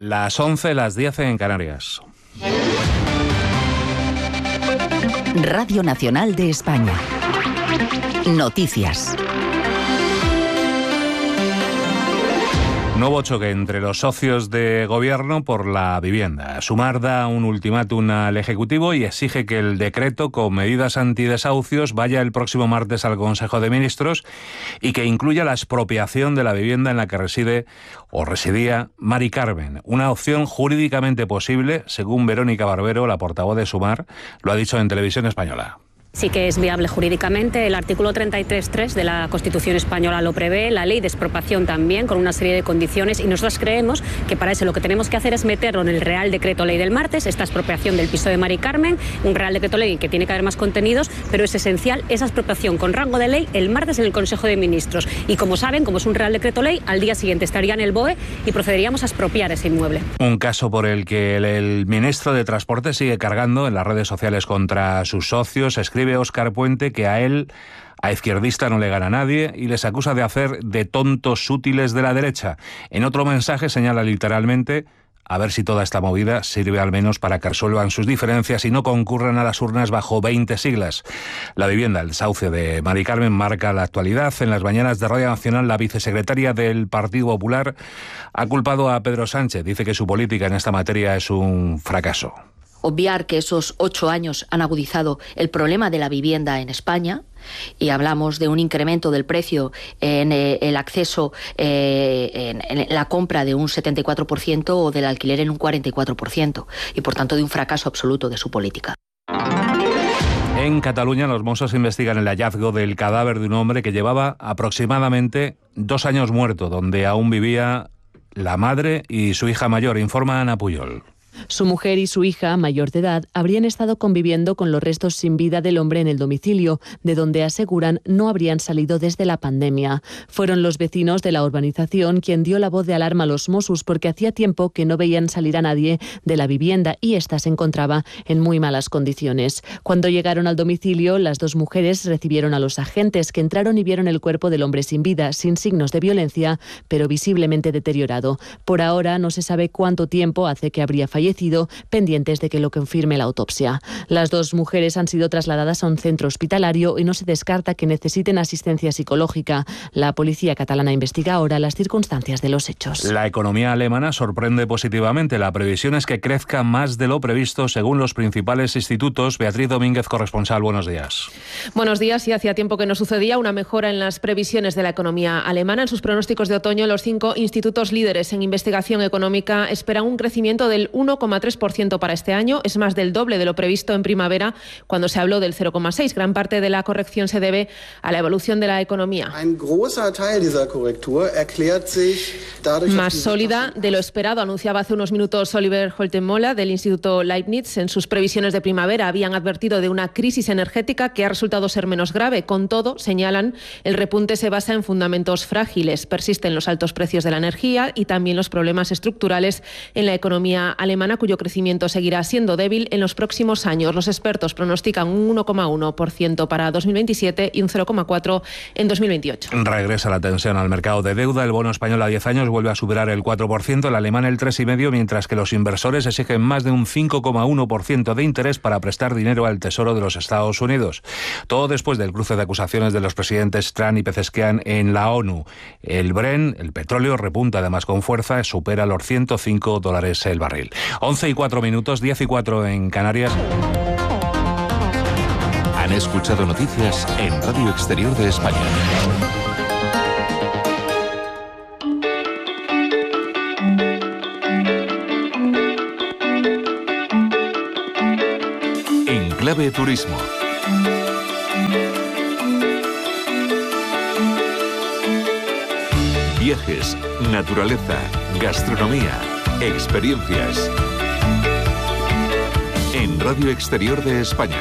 Las 11, las 10 en Canarias. Radio Nacional de España. Noticias. Nuevo choque entre los socios de gobierno por la vivienda. Sumar da un ultimátum al Ejecutivo y exige que el decreto con medidas antidesahucios vaya el próximo martes al Consejo de Ministros y que incluya la expropiación de la vivienda en la que reside o residía Mari Carmen. Una opción jurídicamente posible, según Verónica Barbero, la portavoz de Sumar, lo ha dicho en Televisión Española. Sí que es viable jurídicamente. El artículo 33.3 de la Constitución española lo prevé, la ley de expropiación también, con una serie de condiciones, y nosotros creemos que para eso lo que tenemos que hacer es meterlo en el Real Decreto Ley del martes, esta expropiación del piso de Mari Carmen, un Real Decreto Ley que tiene que haber más contenidos, pero es esencial esa expropiación con rango de ley el martes en el Consejo de Ministros. Y como saben, como es un Real Decreto Ley, al día siguiente estaría en el BOE y procederíamos a expropiar ese inmueble. Un caso por el que el ministro de Transporte sigue cargando en las redes sociales contra sus socios. Escribe Óscar Puente que a izquierdista no le gana nadie y les acusa de hacer de tontos útiles de la derecha. En otro mensaje señala literalmente: a ver si toda esta movida sirve al menos para que resuelvan sus diferencias y no concurran a las urnas bajo 20 siglas. La vivienda, el desahucio de Mari Carmen, marca la actualidad. En las mañanas de Radio Nacional, la vicesecretaria del Partido Popular ha culpado a Pedro Sánchez. Dice que su política en esta materia es un fracaso. Obviar que esos 8 años han agudizado el problema de la vivienda en España, y hablamos de un incremento del precio en el acceso, en la compra de un 74% o del alquiler en un 44%, y por tanto de un fracaso absoluto de su política. En Cataluña, los Mossos investigan el hallazgo del cadáver de un hombre que llevaba aproximadamente 2 años muerto, donde aún vivía la madre y su hija mayor, informa Ana Puyol. Su mujer y su hija, mayor de edad, habrían estado conviviendo con los restos sin vida del hombre en el domicilio, de donde aseguran no habrían salido desde la pandemia. Fueron los vecinos de la urbanización quien dio la voz de alarma a los Mossos porque hacía tiempo que no veían salir a nadie de la vivienda y ésta se encontraba en muy malas condiciones. Cuando llegaron al domicilio, las 2 mujeres recibieron a los agentes, que entraron y vieron el cuerpo del hombre sin vida, sin signos de violencia, pero visiblemente deteriorado. Por ahora no se sabe cuánto tiempo hace que habría fallecido, pendientes de que lo confirme la autopsia. Las 2 mujeres han sido trasladadas a un centro hospitalario y no se descarta que necesiten asistencia psicológica. La policía catalana investiga ahora las circunstancias de los hechos. La economía alemana sorprende positivamente. La previsión es que crezca más de lo previsto según los principales institutos. Beatriz Domínguez, corresponsal, buenos días. Buenos días. Y hacía tiempo que no sucedía una mejora en las previsiones de la economía alemana. En sus pronósticos de otoño, los 5 institutos líderes en investigación económica esperan un crecimiento del 1,3% para este año. Es más del doble de lo previsto en primavera, cuando se habló del 0,6%. Gran parte de la corrección se debe a la evolución de la economía. Más sólida de lo esperado, anunciaba hace unos minutos Oliver Holtenmola del Instituto Leibniz. En sus previsiones de primavera habían advertido de una crisis energética que ha resultado ser menos grave. Con todo, señalan, el repunte se basa en fundamentos frágiles. Persisten los altos precios de la energía y también los problemas estructurales en la economía alemana, cuyo crecimiento seguirá siendo débil en los próximos años. Los expertos pronostican un 1,1% para 2027 y un 0,4% en 2028. Regresa la tensión al mercado de deuda. El bono español a 10 años vuelve a superar el 4%, el alemán el 3,5%, mientras que los inversores exigen más de un 5,1% de interés para prestar dinero al Tesoro de los Estados Unidos. Todo después del cruce de acusaciones de los presidentes Trump y Pezeshkian en la ONU. El Brent, el petróleo, repunta además con fuerza, supera los $105 el barril. 11:04, 10:04 en Canarias. Han escuchado noticias en Radio Exterior de España. En Clave Turismo. Viajes, naturaleza, gastronomía, experiencias. En Radio Exterior de España.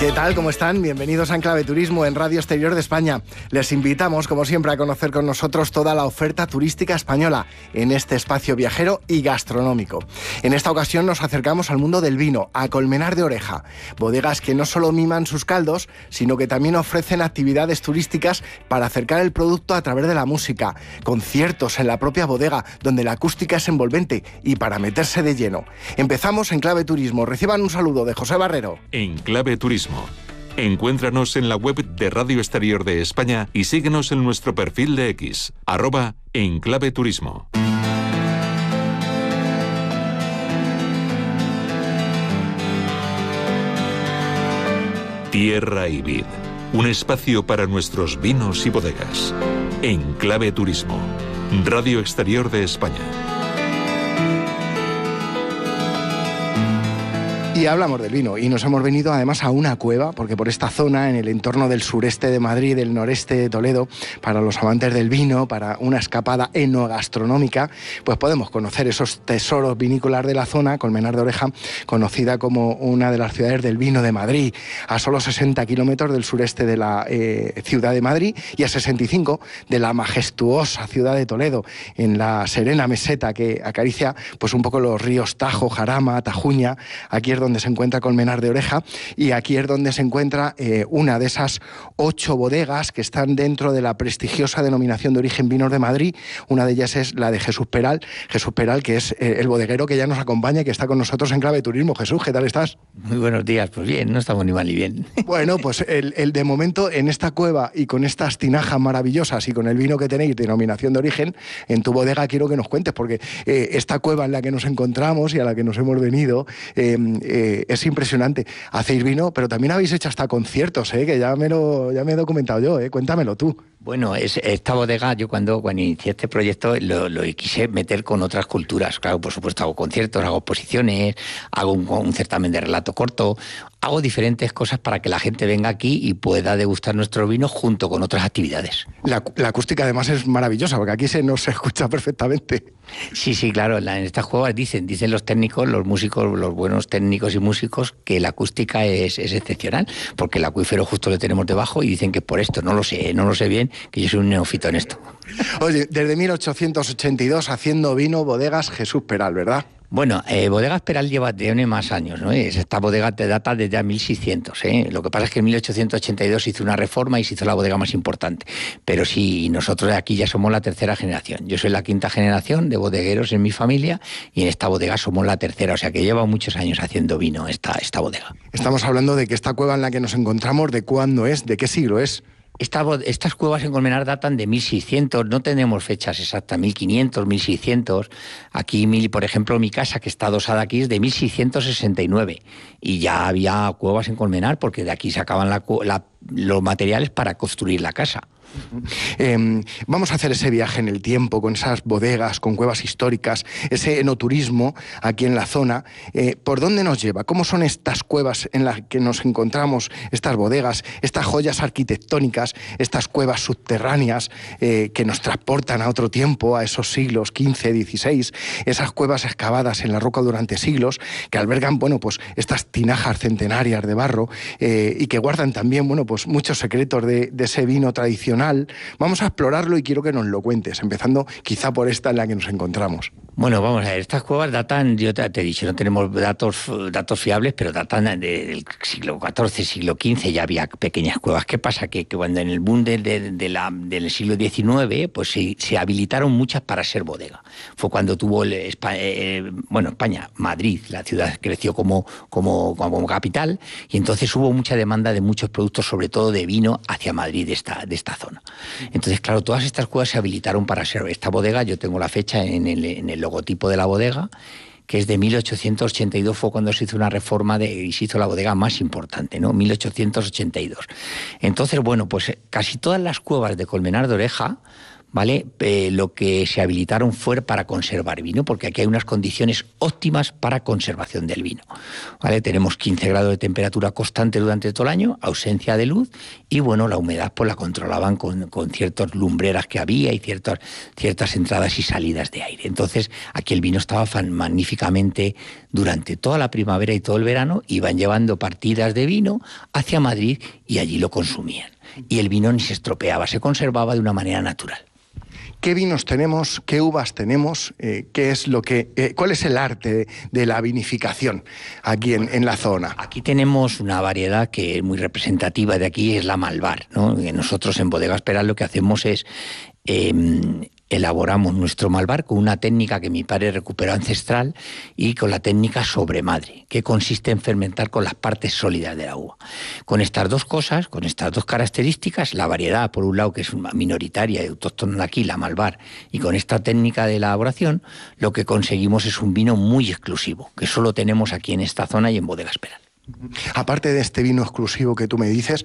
¿Qué tal? ¿Cómo están? Bienvenidos a Enclave Turismo en Radio Exterior de España. Les invitamos, como siempre, a conocer con nosotros toda la oferta turística española en este espacio viajero y gastronómico. En esta ocasión nos acercamos al mundo del vino, a Colmenar de Oreja. Bodegas que no solo miman sus caldos, sino que también ofrecen actividades turísticas para acercar el producto a través de la música, conciertos en la propia bodega, donde la acústica es envolvente y para meterse de lleno. Empezamos Enclave Turismo. Reciban un saludo de José Barrero. Enclave Turismo. Encuéntranos en la web de Radio Exterior de España y síguenos en nuestro perfil de X, @Enclave Turismo. Tierra y Vid, un espacio para nuestros vinos y bodegas. Enclave Turismo, Radio Exterior de España. Y hablamos del vino y nos hemos venido además a una cueva, porque por esta zona, en el entorno del sureste de Madrid, del noreste de Toledo, para los amantes del vino, para una escapada enogastronómica, pues podemos conocer esos tesoros vinícolas de la zona. Colmenar de Oreja, conocida como una de las ciudades del vino de Madrid, a solo 60 kilómetros del sureste de la ciudad de Madrid y a 65 de la majestuosa ciudad de Toledo, en la serena meseta que acaricia pues un poco los ríos Tajo, Jarama, Tajuña. Aquí es donde se encuentra Colmenar de Oreja, y aquí es donde se encuentra una de esas 8 bodegas que están dentro de la prestigiosa denominación de origen Vinos de Madrid. Una de ellas es la de Jesús Peral, que es el bodeguero que ya nos acompaña y que está con nosotros en Clave Turismo. Jesús, ¿qué tal estás? Muy buenos días, pues bien, no estamos ni mal ni bien. Bueno, pues el de momento en esta cueva y con estas tinajas maravillosas y con el vino que tenéis, denominación de origen, en tu bodega quiero que nos cuentes, porque esta cueva en la que nos encontramos y a la que nos hemos venido es impresionante. Hacéis vino, pero también habéis hecho hasta conciertos, que ya me he documentado yo, cuéntamelo tú. Bueno, esta bodega, yo cuando inicié este proyecto lo quise meter con otras culturas. Claro, por supuesto, hago conciertos, hago exposiciones, hago un certamen de relato corto, hago diferentes cosas para que la gente venga aquí y pueda degustar nuestros vinos junto con otras actividades. La acústica además es maravillosa, porque aquí se nos escucha perfectamente. Sí, claro, en estas cuevas dicen los técnicos, los músicos, los buenos técnicos y músicos, que la acústica es excepcional, porque el acuífero justo lo tenemos debajo y dicen que por esto, no lo sé bien, que yo soy un neófito en esto. Oye, desde 1882 haciendo vino, bodegas Jesús Peral, ¿verdad? Bueno, Bodegas Peral tiene más años, ¿no? Esta bodega te data desde 1600, Lo que pasa es que en 1882 se hizo una reforma y se hizo la bodega más importante. Pero sí, nosotros de aquí ya somos la tercera generación. Yo soy la quinta generación de bodegueros en mi familia y en esta bodega somos la tercera. O sea que lleva muchos años haciendo vino esta bodega. Estamos hablando de que esta cueva en la que nos encontramos, ¿de cuándo es? ¿De qué siglo es? Estas cuevas en Colmenar datan de 1600, no tenemos fechas exactas, 1500, 1600. Aquí, por ejemplo, mi casa, que está adosada aquí, es de 1669. Y ya había cuevas en Colmenar, porque de aquí sacaban los materiales para construir la casa. Vamos a hacer ese viaje en el tiempo con esas bodegas, con cuevas históricas, ese enoturismo aquí en la zona. ¿Por dónde nos lleva? ¿Cómo son estas cuevas en las que nos encontramos, estas bodegas, estas joyas arquitectónicas, estas cuevas subterráneas que nos transportan a otro tiempo, a esos siglos XV, XVI, esas cuevas excavadas en la roca durante siglos que albergan, pues estas tinajas centenarias de barro y que guardan también, pues muchos secretos de ese vino tradicional? Vamos a explorarlo y quiero que nos lo cuentes, empezando quizá por esta en la que nos encontramos. Bueno, vamos a ver, estas cuevas datan, yo te he dicho, no tenemos datos fiables, pero datan del siglo XIV, siglo XV, ya había pequeñas cuevas. ¿Qué pasa? Que cuando en el boom del siglo XIX, pues se habilitaron muchas para ser bodega. Fue cuando tuvo España, Madrid, la ciudad creció como capital, y entonces hubo mucha demanda de muchos productos, sobre todo de vino, hacia Madrid de esta zona. Entonces, claro, todas estas cuevas se habilitaron para ser esta bodega. Yo tengo la fecha en el logotipo de la bodega, que es de 1882, fue cuando se hizo una reforma y se hizo la bodega más importante, ¿no? 1882. Entonces, pues casi todas las cuevas de Colmenar de Oreja ¿vale? Lo que se habilitaron fue para conservar vino, porque aquí hay unas condiciones óptimas para conservación del vino, ¿vale? Tenemos 15 grados de temperatura constante durante todo el año, ausencia de luz, y bueno, la humedad pues la controlaban con ciertas lumbreras que había y ciertas entradas y salidas de aire. Entonces, aquí el vino estaba magníficamente durante toda la primavera y todo el verano, iban llevando partidas de vino hacia Madrid y allí lo consumían. Y el vino ni se estropeaba, se conservaba de una manera natural. ¿Qué vinos tenemos? ¿Qué uvas tenemos? ¿Cuál es el arte de la vinificación aquí en la zona? Aquí tenemos una variedad que es muy representativa de aquí, es la Malvar, ¿no? Nosotros en Bodegas Peral lo que hacemos es elaboramos nuestro Malvar con una técnica que mi padre recuperó ancestral y con la técnica sobremadre, que consiste en fermentar con las partes sólidas de la uva. Con estas dos cosas, con estas dos características, la variedad, por un lado, que es minoritaria y autóctona de aquí, la Malvar, y con esta técnica de elaboración, lo que conseguimos es un vino muy exclusivo, que solo tenemos aquí en esta zona y en Bodegas Peral. Aparte de este vino exclusivo que tú me dices,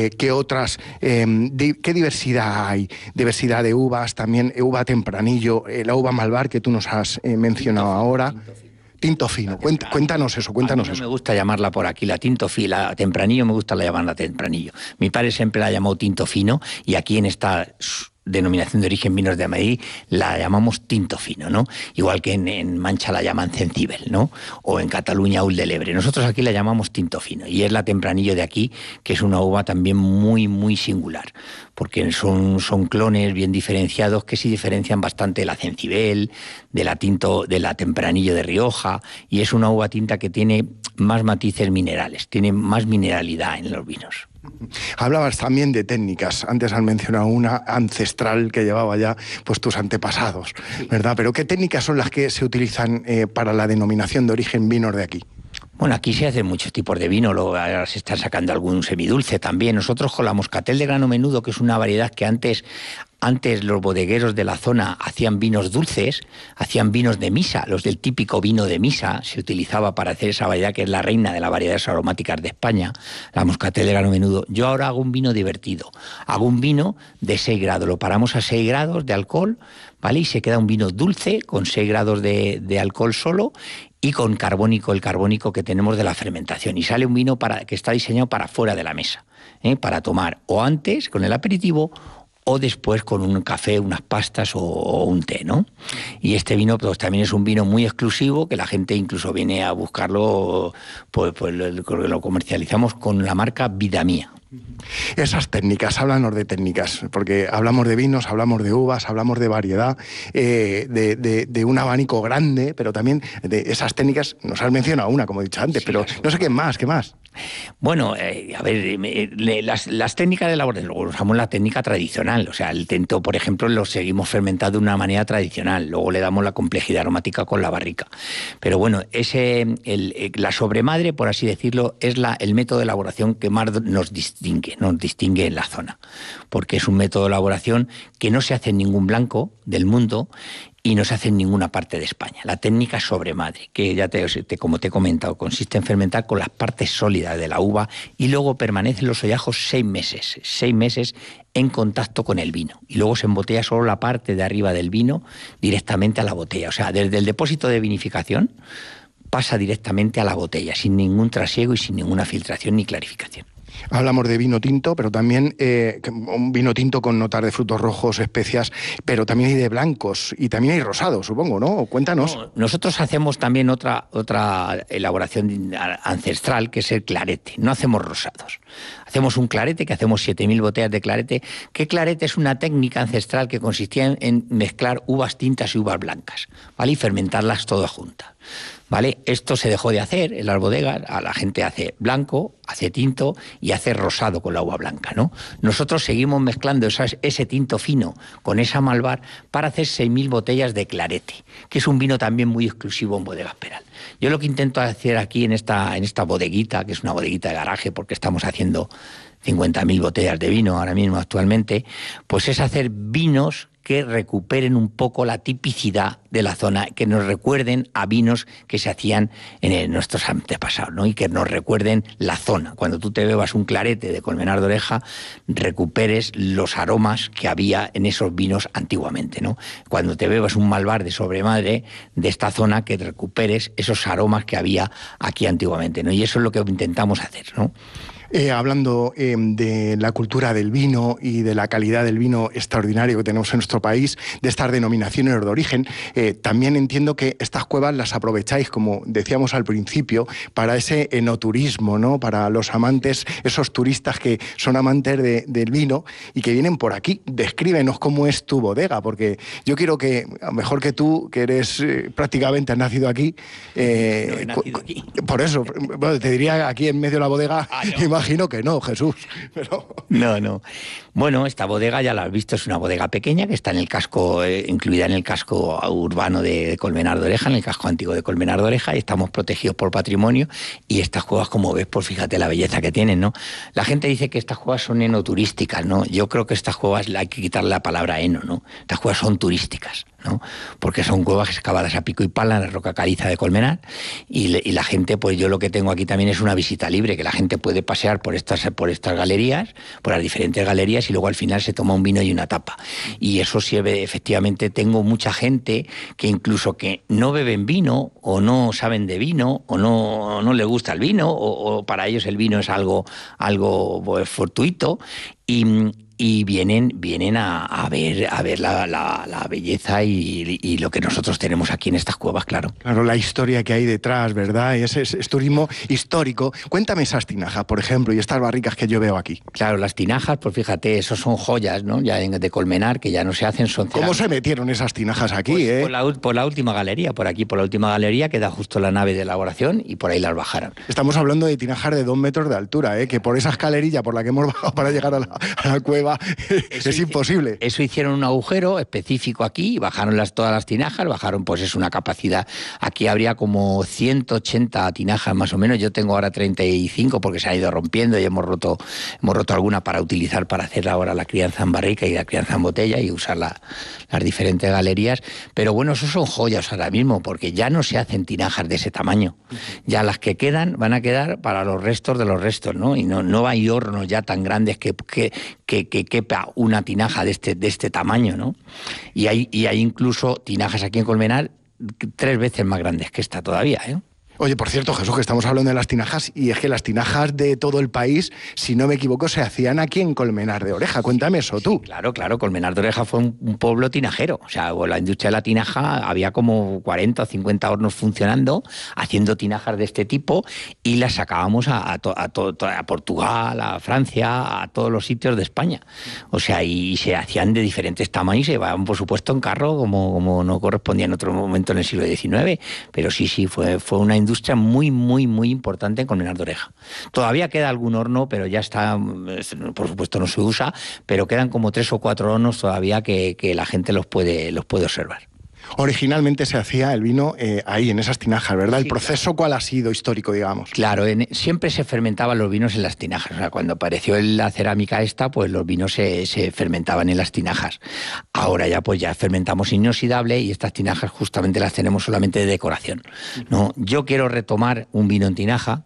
¿qué diversidad hay? Diversidad de uvas, también uva tempranillo, la uva Malvar que tú nos has mencionado ahora. Tinto fino. Cuéntanos eso. Me gusta llamarla por aquí, la tinto fino, la tempranillo, me gusta llamarla tempranillo. Mi padre siempre la llamó tinto fino y aquí en esta denominación de origen vinos de Madrid la llamamos tinto fino, ¿no? Igual que en Mancha la llaman cencibel, ¿no? O en Cataluña ul de lebre. Nosotros aquí la llamamos tinto fino y es la tempranillo de aquí, que es una uva también muy, muy singular, porque son clones bien diferenciados que sí diferencian bastante de la cencibel, de la tempranillo de Rioja, y es una uva tinta que tiene más matices minerales, tiene más mineralidad en los vinos. Hablabas también de técnicas. Antes has mencionado una ancestral que llevaba ya pues tus antepasados, ¿verdad? Pero ¿qué técnicas son las que se utilizan para la denominación de origen vinos de aquí? Bueno, aquí se hacen muchos tipos de vino, ahora se están sacando algún semidulce también. Nosotros con la moscatel de grano menudo, que es una variedad que antes los bodegueros de la zona hacían vinos dulces, hacían vinos de misa, los del típico vino de misa, se utilizaba para hacer esa variedad que es la reina de las variedades aromáticas de España, la moscatel de grano menudo. Yo ahora hago un vino divertido, hago un vino de 6 grados, lo paramos a 6 grados de alcohol, ¿vale? Y se queda un vino dulce con 6 grados de alcohol solo y con carbónico, el carbónico que tenemos de la fermentación. Y sale un vino que está diseñado para fuera de la mesa, para tomar o antes con el aperitivo o después con un café, unas pastas o un té, ¿no? Y este vino pues también es un vino muy exclusivo, que la gente incluso viene a buscarlo, pues lo comercializamos con la marca Vida Mía. Esas técnicas, háblanos de técnicas, porque hablamos de vinos, hablamos de uvas, hablamos de variedad, de un abanico grande, pero también de esas técnicas, nos has mencionado una, como he dicho antes, sí, pero no sé qué más. Bueno, a ver, las técnicas de elaboración, luego usamos la técnica tradicional, o sea, el tinto, por ejemplo, lo seguimos fermentando de una manera tradicional, luego le damos la complejidad aromática con la barrica. Pero bueno, la sobremadre, por así decirlo, es el método de elaboración que más nos distingue en la zona, porque es un método de elaboración que no se hace en ningún blanco del mundo y no se hace en ninguna parte de España. La técnica sobremadre, que ya como te he comentado, consiste en fermentar con las partes sólidas de la uva y luego permanecen los ollajos 6 meses en contacto con el vino. Y luego se embotella solo la parte de arriba del vino directamente a la botella. O sea, desde el depósito de vinificación pasa directamente a la botella, sin ningún trasiego y sin ninguna filtración ni clarificación. Hablamos de vino tinto, pero también un vino tinto con notas de frutos rojos, especias, pero también hay de blancos y también hay rosados, supongo, ¿no? Cuéntanos. No, nosotros hacemos también otra elaboración ancestral, que es el clarete. No hacemos rosados. Hacemos un clarete, que hacemos 7.000 botellas de clarete. ¿Qué clarete? Es una técnica ancestral que consistía en mezclar uvas tintas y uvas blancas, ¿vale? Y fermentarlas todas juntas, ¿vale? Esto se dejó de hacer en las bodegas, la gente hace blanco, hace tinto y hace rosado con la uva blanca, ¿no? Nosotros seguimos mezclando ese tinto fino con esa Malvar para hacer 6.000 botellas de clarete, que es un vino también muy exclusivo en Bodegas Peral. Yo lo que intento hacer aquí en esta bodeguita, que es una bodeguita de garaje, porque estamos haciendo 50.000 botellas de vino ahora mismo actualmente, pues es hacer vinos que recuperen un poco la tipicidad de la zona, que nos recuerden a vinos que se hacían en nuestros antepasados, ¿no? Y que nos recuerden la zona. Cuando tú te bebas un clarete de Colmenar de Oreja, recuperes los aromas que había en esos vinos antiguamente, ¿no? Cuando te bebas un Malvar de Sobremadre de esta zona, que recuperes esos aromas que había aquí antiguamente, ¿no? Y eso es lo que intentamos hacer, ¿no? Hablando de la cultura del vino y de la calidad del vino extraordinario que tenemos en nuestro país, de estas denominaciones de origen, también entiendo que estas cuevas las aprovecháis, como decíamos al principio, para ese enoturismo, ¿no? Para los amantes, esos turistas que son amantes del vino y que vienen por aquí. Descríbenos cómo es tu bodega, porque yo quiero que, mejor que tú, que eres prácticamente has nacido aquí, no he nacido aquí. Por eso, bueno, te diría aquí en medio de la bodega, No. Imagino que no, Jesús. Pero... No. Bueno, esta bodega ya la has visto, es una bodega pequeña que está en el casco, incluida en el casco urbano de Colmenar de Oreja, en el casco antiguo de Colmenar de Oreja, y estamos protegidos por patrimonio. Y estas cuevas, como ves, pues fíjate la belleza que tienen, ¿no? La gente dice que estas cuevas son enoturísticas, ¿no? Yo creo que estas cuevas hay que quitarle la palabra eno, ¿no? Estas cuevas son turísticas, ¿no? Porque son cuevas excavadas a pico y pala en la roca caliza de Colmenar, y la gente, pues yo lo que tengo aquí también es una visita libre, que la gente puede pasear por estas galerías, por las diferentes galerías, y luego al final se toma un vino y una tapa. Y eso sí, efectivamente, tengo mucha gente que incluso que no beben vino, o no saben de vino, o no le gusta el vino, o para ellos el vino es algo pues, fortuito, y vienen a ver la belleza y lo que nosotros tenemos aquí en estas cuevas, claro. Claro, la historia que hay detrás, ¿verdad? Es turismo histórico. Cuéntame esas tinajas, por ejemplo, y estas barricas que yo veo aquí. Claro, las tinajas, pues fíjate, esos son joyas, ¿no? Ya de Colmenar, que ya no se hacen, son cerámicas. ¿Cómo se metieron esas tinajas aquí, pues, por la última galería, por aquí, por la última galería, queda justo la nave de elaboración, y por ahí las bajaron. Estamos hablando de tinajas de 2 metros de altura, que por esa escalerilla por la que hemos bajado para llegar a la cueva es imposible. Eso hicieron un agujero específico aquí, y bajaron todas las tinajas, bajaron, pues es una capacidad. Aquí habría como 180 tinajas más o menos. Yo tengo ahora 35 porque se ha ido rompiendo y hemos roto alguna para utilizar para hacer ahora la crianza en barrica y la crianza en botella y usar las diferentes galerías. Pero bueno, eso son joyas ahora mismo, porque ya no se hacen tinajas de ese tamaño. Ya las que quedan van a quedar para los restos de los restos, ¿no? Y no hay hornos ya tan grandes que quepa una tinaja de este tamaño, ¿no? Y hay incluso tinajas aquí en Colmenar 3 veces más grandes que esta todavía, ¿eh? Oye, por cierto, Jesús, que estamos hablando de las tinajas, y es que las tinajas de todo el país, si no me equivoco, se hacían aquí en Colmenar de Oreja. Cuéntame eso tú. Sí, claro, Colmenar de Oreja fue un pueblo tinajero. O sea, la industria de la tinaja, había como 40 o 50 hornos funcionando, haciendo tinajas de este tipo, y las sacábamos a Portugal, a Francia, a todos los sitios de España. O sea, y se hacían de diferentes tamaños, se llevaban, por supuesto, en carro, como no correspondía en otro momento en el siglo XIX. Pero sí, fue una industria muy, muy, muy importante en Colmenar de Oreja. Todavía queda algún horno, pero ya está, por supuesto no se usa, pero quedan como 3 o 4 hornos todavía que la gente los puede observar. Originalmente se hacía el vino ahí, en esas tinajas, ¿verdad? Sí, ¿El proceso claro. cuál ha sido histórico, digamos? Claro, siempre se fermentaban los vinos en las tinajas. O sea, cuando apareció la cerámica esta, pues los vinos se fermentaban en las tinajas. Ahora ya fermentamos inoxidable, y estas tinajas justamente las tenemos solamente de decoración, ¿no? Yo quiero retomar un vino en tinaja,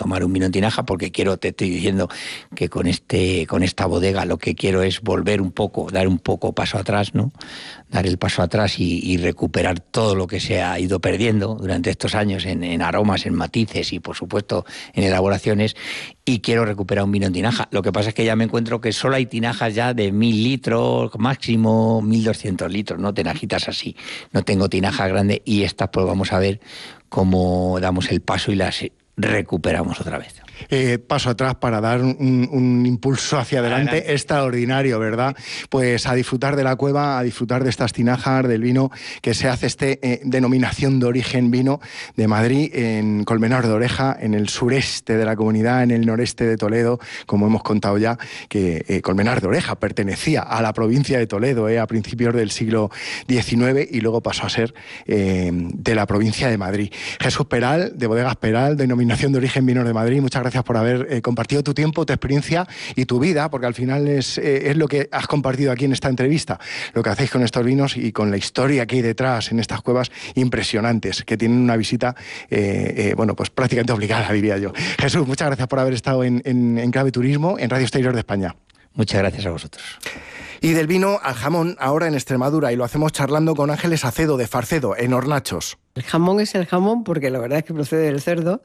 porque te estoy diciendo que con esta bodega lo que quiero es volver un poco, dar un poco paso atrás, ¿no? Dar el paso atrás y recuperar todo lo que se ha ido perdiendo durante estos años en aromas, en matices y, por supuesto, en elaboraciones, y quiero recuperar un vino en tinaja. Lo que pasa es que ya me encuentro que solo hay tinajas ya de 1.000 litros, máximo 1.200 litros, ¿no? Tinajitas así. No tengo tinajas grandes, y estas pues vamos a ver cómo damos el paso y las recuperamos otra vez. Paso atrás para dar un impulso hacia adelante extraordinario, ¿verdad? Pues a disfrutar de la cueva, a disfrutar de estas tinajas, del vino que se hace, denominación de origen vino de Madrid, en Colmenar de Oreja, en el sureste de la comunidad, en el noreste de Toledo, como hemos contado ya, que Colmenar de Oreja pertenecía a la provincia de Toledo a principios del siglo XIX, y luego pasó a ser de la provincia de Madrid. Jesús Peral, de Bodegas Peral, denominación de origen vino de Madrid, muchas gracias por haber compartido tu tiempo, tu experiencia y tu vida, porque al final es lo que has compartido aquí en esta entrevista, lo que hacéis con estos vinos y con la historia que hay detrás en estas cuevas impresionantes, que tienen una visita, pues prácticamente obligada, diría yo. Jesús, muchas gracias por haber estado en Clave Turismo, en Radio Exterior de España. Muchas gracias a vosotros. Y del vino al jamón, ahora en Extremadura, y lo hacemos charlando con Ángeles Acedo, de Farcedo, en Hornachos. El jamón es el jamón porque la verdad es que procede del cerdo.